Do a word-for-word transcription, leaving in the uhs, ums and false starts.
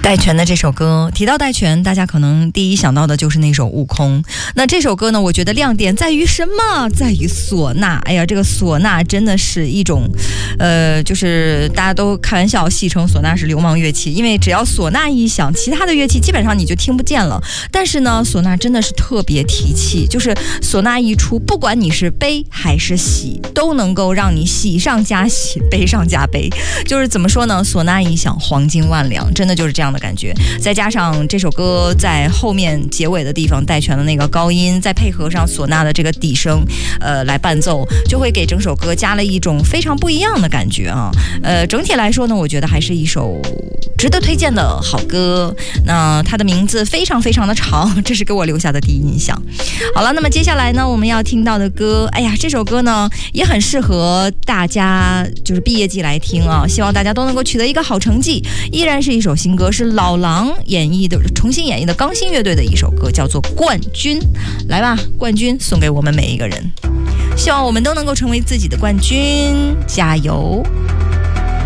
戴荃的这首歌，提到戴荃，大家可能第一想到的就是那首《悟空》。那这首歌呢，我觉得亮点在于什么？在于唢呐。哎呀，这个唢呐真的是一种，呃，就是大家都开玩笑戏称唢呐是流氓乐器，因为只要唢呐一响，其他的乐器基本上你就听不见了。但是呢，唢呐真的是特别提气，就是唢呐一出，不管你是悲还是喜，都能够让你喜上加喜，悲上加悲。就是怎么说呢？唢呐一响，黄金万两，真的就是这样的感觉。再加上这首歌在后面结尾的地方戴荃的那个高音，再配合上唢呐的这个底声，呃，来伴奏，就会给整首歌加了一种非常不一样的感觉啊。呃，整体来说呢，我觉得还是一首值得推荐的好歌。那它的名字非常非常的长，这是给我留下的第一印象。好了，那么接下来呢，我们要听到的歌，哎呀，这首歌呢也很适合大家就是毕业季来听啊，希望大家都能够取得一个好成绩。依然是一首新歌，是老狼演绎的，重新演绎的钢心乐队的一首歌，叫做《冠军》。来吧，冠军送给我们每一个人，希望我们都能够成为自己的冠军，加油！